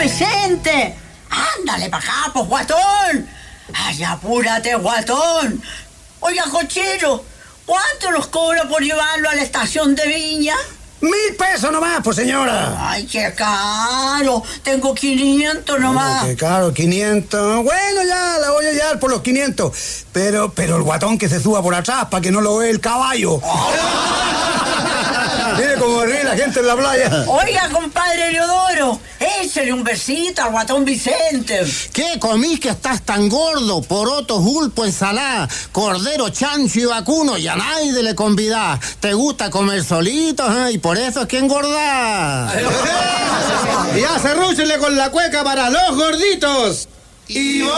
Vicente! ¡Ándale para acá, pues, guatón! ¡Ay, apúrate, guatón! Oiga, cochero, ¿cuánto nos cobra por llevarlo a la estación de Viña? 1.000 pesos nomás, pues, señora. ¡Ay, qué caro! Tengo 500 nomás. Qué caro, 500. Bueno, ya la voy a llevar por los 500. Pero el guatón que se suba por atrás para que no lo vea el caballo. Mire cómo ríe la gente en la playa. Oiga, compadre Leodoro, échale un besito al guatón Vicente. ¿Qué comís que estás tan gordo? Porotos, pulpo, ensalada, cordero, chancho y vacuno, y a nadie le convidás. Te gusta comer solito, y por eso es que engordás. Y ya cerrúchele con la cueca para los gorditos. Y